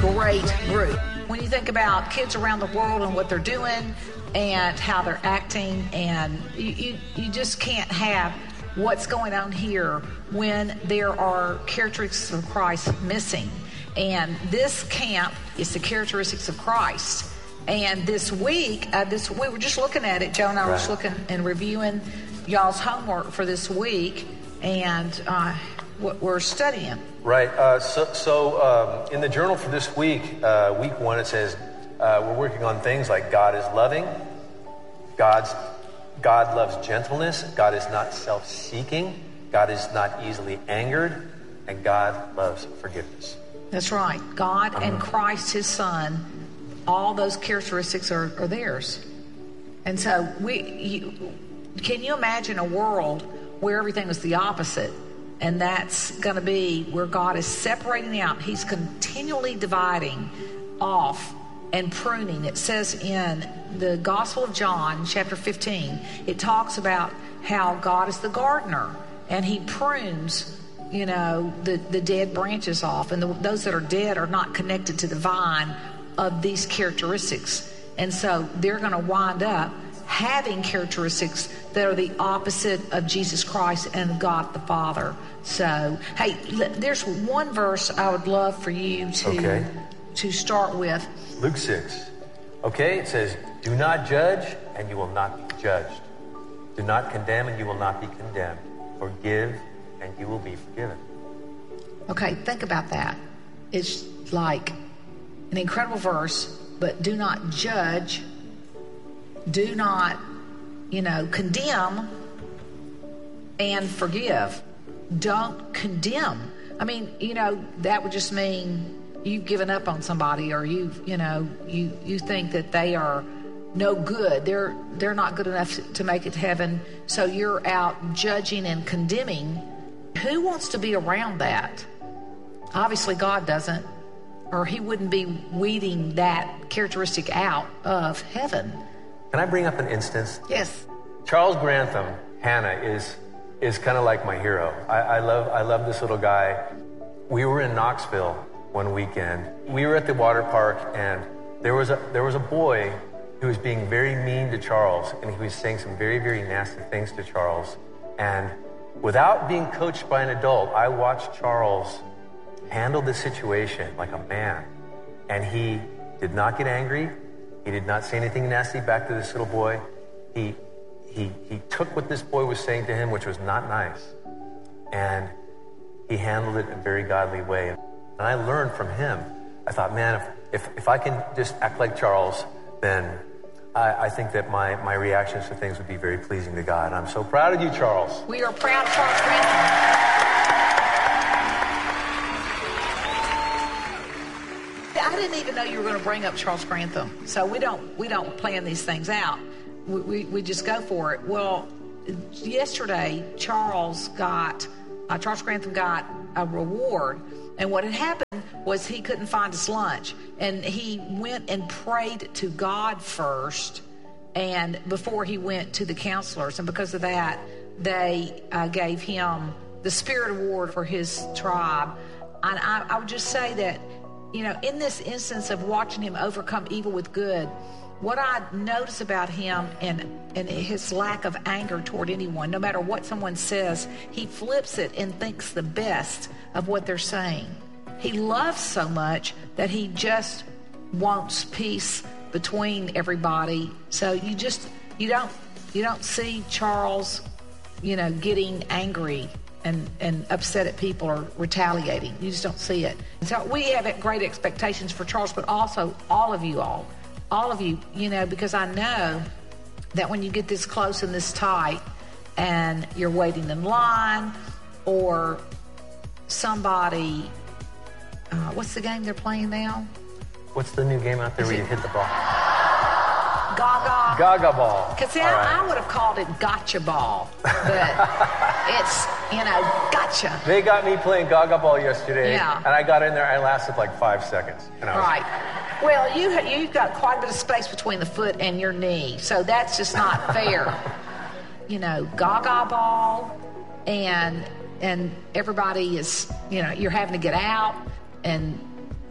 great group. When you think about kids around the world and what they're doing and how they're acting, and you just can't have what's going on here when there are characteristics of Christ missing. And this camp is the characteristics of Christ. And this week, we were just looking at it. Joe and I were just looking and reviewing y'all's homework for this week, and what we're studying. Right. So in the journal for this week, week 1, it says we're working on things like God is loving, God loves gentleness, God is not self-seeking, God is not easily angered, and God loves forgiveness. That's right. God and Christ, his Son, all those characteristics are theirs. And so can you imagine a world where everything was the opposite? And that's going to be where God is separating out. He's continually dividing off and pruning. It says in the Gospel of John, chapter 15, it talks about how God is the gardener, and he prunes, the dead branches off. And those that are dead are not connected to the vine of these characteristics. And so they're going to wind up having characteristics that are the opposite of Jesus Christ and God the Father. So, hey, there's one verse I would love for you to start with. Luke 6. Okay, it says, do not judge and you will not be judged. Do not condemn and you will not be condemned. Forgive and you will be forgiven. Okay, think about that. It's like an incredible verse, but do not judge. Do not, condemn, and forgive. Don't condemn. I mean, that would just mean you've given up on somebody, or you think that they are no good. They're not good enough to make it to heaven. So you're out judging and condemning. Who wants to be around that? Obviously, God doesn't, or he wouldn't be weeding that characteristic out of heaven. Can I bring up an instance? Yes. Charles Grantham, Hannah, is kind of like my hero. I love this little guy. We were in Knoxville one weekend. We were at the water park, and there was a boy who was being very mean to Charles, and he was saying some very, very nasty things to Charles. And without being coached by an adult, I watched Charles handle the situation like a man. And he did not get angry. He did not say anything nasty back to this little boy. He took what this boy was saying to him, which was not nice, and he handled it in a very godly way. And I learned from him. I thought, man, if I can just act like Charles, then I think that my reactions to things would be very pleasing to God. And I'm so proud of you, Charles. We are proud of Charles Grantham. I didn't even know you were going to bring up Charles Grantham. So we don't plan these things out. We just go for it. Well, yesterday Charles Grantham got a reward, and what had happened was he couldn't find his lunch, and he went and prayed to God first, and before he went to the counselors, and because of that, they gave him the Spirit Award for his tribe. And I would just say that, in this instance of watching him overcome evil with good, what I notice about him and his lack of anger toward anyone, no matter what someone says, he flips it and thinks the best of what they're saying. He loves so much that he just wants peace between everybody. So you don't see Charles, getting angry and upset at people or retaliating. You just don't see it. So we have great expectations for Charles, but also all of you, because I know that when you get this close and this tight and you're waiting in line, or somebody, what's the game they're playing now? What's the new game out there where you hit the ball? Gaga ball. Because I would have called it gotcha ball, but it's, gotcha. They got me playing Gaga ball yesterday, yeah. And I got in there, I lasted like 5 seconds. Right. Well, you've got quite a bit of space between the foot and your knee, so that's just not fair. Gaga ball, and everybody is, you're having to get out, and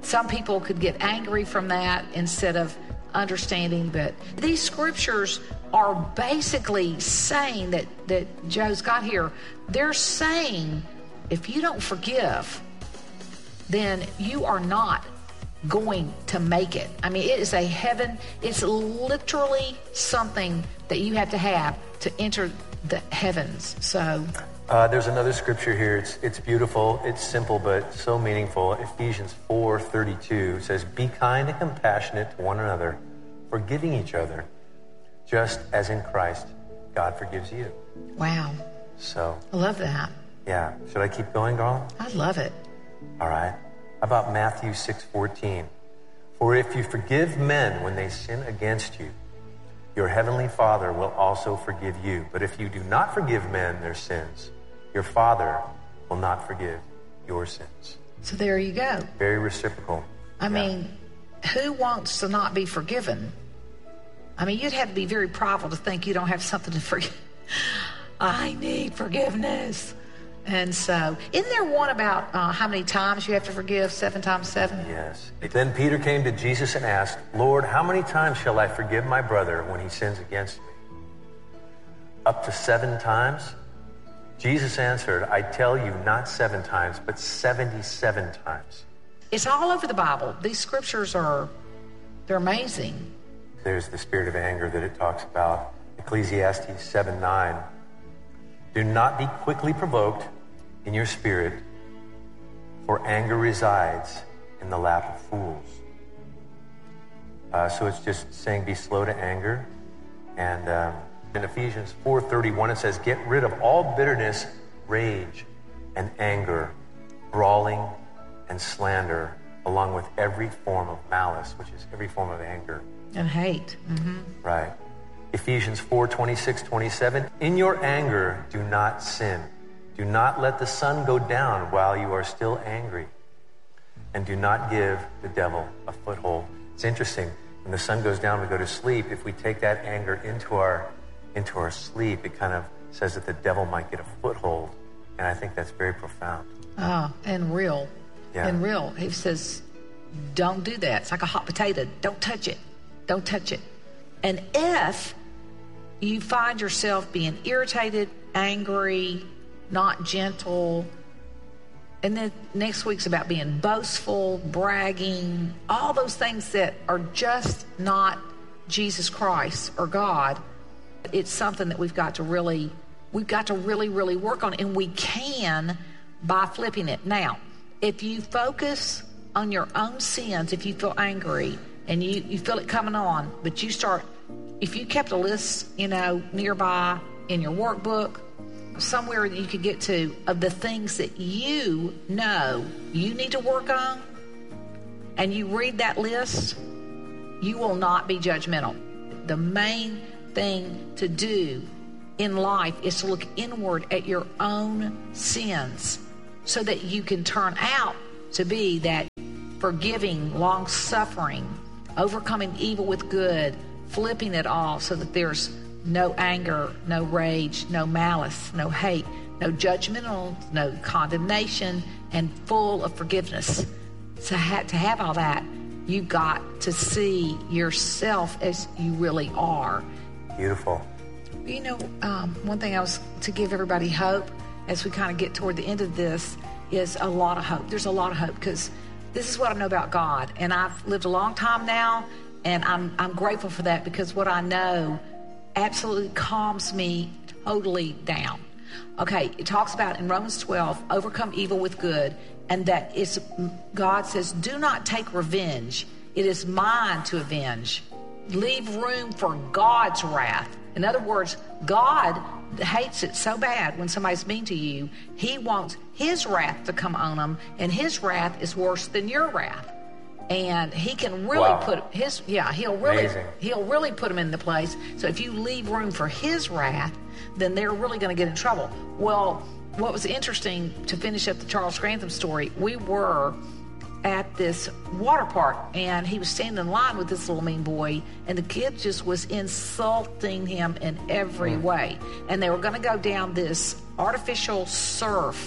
some people could get angry from that instead of understanding. But these scriptures are basically saying that Joe's got here. They're saying if you don't forgive, then you are not going to make it. I mean, it is it's literally something that you have to enter the heavens. So there's another scripture here. It's beautiful. It's simple, but so meaningful. Ephesians 4:32 says, "Be kind and compassionate to one another, forgiving each other, just as in Christ God forgives you." Wow. So I love that. Yeah. Should I keep going, Garland? I love it. All right. How about Matthew 6:14? "For if you forgive men when they sin against you, your heavenly Father will also forgive you. But if you do not forgive men their sins, your Father will not forgive your sins." So there you go. Very reciprocal. I mean, who wants to not be forgiven? I mean, you'd have to be very prideful to think you don't have something to forgive. I need forgiveness. And so, isn't there one about how many times you have to forgive? 7 times 7? Yes. Then Peter came to Jesus and asked, "Lord, how many times shall I forgive my brother when he sins against me? Up to 7 times?" Jesus answered, "I tell you, not 7 times, but 77 times. It's all over the Bible. These scriptures they're amazing. There's the spirit of anger that it talks about. Ecclesiastes 7:9. "Do not be quickly provoked in your spirit, for anger resides in the lap of fools." So it's just saying be slow to anger. And in Ephesians 4:31, it says, "Get rid of all bitterness, rage, and anger, brawling, and slander, along with every form of malice," which is every form of anger. And hate. Mm-hmm. Right. Ephesians 4:26-27, "In your anger, do not sin. Do not let the sun go down while you are still angry. And do not give the devil a foothold." It's interesting. When the sun goes down, we go to sleep. If we take that anger into our sleep, it kind of says that the devil might get a foothold. And I think that's very profound. And real. Yeah. And real. He says, don't do that. It's like a hot potato. Don't touch it. Don't touch it. And if you find yourself being irritated, angry, not gentle, and then next week's about being boastful, bragging, all those things that are just not Jesus Christ or God, it's something that we've got to really work on, and we can by flipping it. Now, if you focus on your own sins, if you feel angry and you feel it coming on, but if you kept a list, nearby in your workbook, somewhere that you could get to of the things that you know you need to work on, and you read that list, you will not be judgmental. The main thing to do in life is to look inward at your own sins so that you can turn out to be that forgiving, long-suffering, overcoming evil with good, flipping it all so that there's no anger, no rage, no malice, no hate, no judgmental, no condemnation, and full of forgiveness. To have all that, you got to see yourself as you really are. Beautiful. One thing I was to give everybody hope as we kind of get toward the end of this is a lot of hope. There's a lot of hope because this is what I know about God, and I've lived a long time now, and I'm grateful for that because what I know absolutely calms me totally down. Okay, it talks about in Romans 12, overcome evil with good, and that God says, do not take revenge. It is mine to avenge. Leave room for God's wrath. In other words, God hates it so bad when somebody's mean to you. He wants his wrath to come on them, and his wrath is worse than your wrath. And he can really he'll really put them in the place. So if you leave room for his wrath, then they're really going to get in trouble. Well, what was interesting, to finish up the Charles Grantham story, we were at this water park, and he was standing in line with this little mean boy, and the kid just was insulting him in every way. And they were going to go down this artificial surf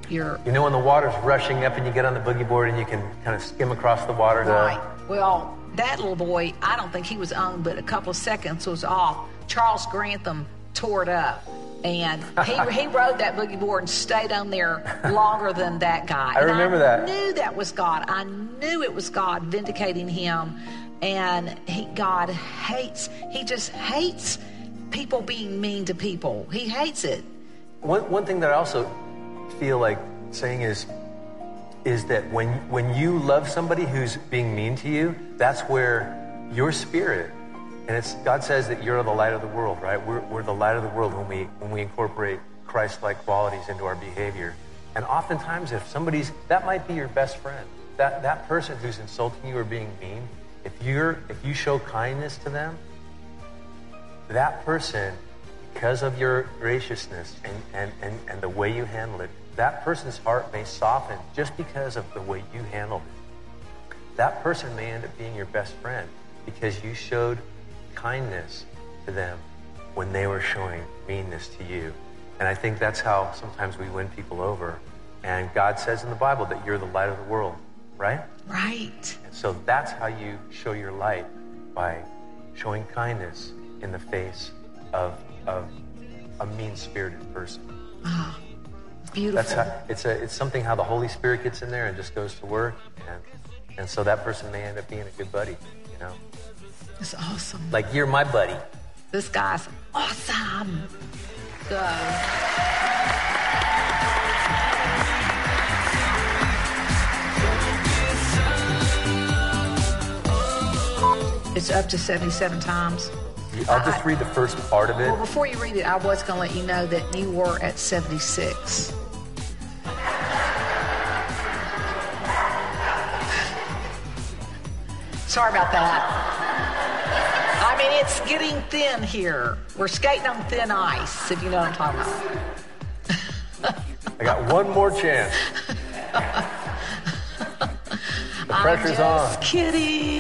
your You know when the water's rushing up and you get on the boogie board and you can kind of skim across the water right. Well, that little boy, I don't think he was on, but a couple of seconds was off. Charles Grantham tore it up. And he rode that boogie board and stayed on there longer than that guy. I remember that. I knew that was God. I knew it was God vindicating him. And God hates, he just hates people being mean to people. He hates it. One thing that I also feel like saying is that when you love somebody who's being mean to you, that's where your spirit, and God says that you're the light of the world, right? We're the light of the world when we incorporate Christ-like qualities into our behavior. And oftentimes, if that might be your best friend, that person who's insulting you or being mean, if you show kindness to them, that person, because of your graciousness and the way you handle it, that person's heart may soften just because of the way you handled it. That person may end up being your best friend because you showed kindness to them when they were showing meanness to you. And I think that's how sometimes we win people over. And God says in the Bible that you're the light of the world, right? Right. And so that's how you show your light, by showing kindness in the face of a mean-spirited person. Ah, beautiful. That's it's something how the Holy Spirit gets in there and just goes to work, and so that person may end up being a good buddy, you know. It's awesome. Like, you're my buddy. This guy's awesome. So. It's up to 77 times. I'll just read the first part of it. Well, before you read it, I was going to let you know that you were at 76. Sorry about that. I mean, it's getting thin here. We're skating on thin ice, if you know what I'm talking about. I got one more chance. The pressure's on. Just kidding.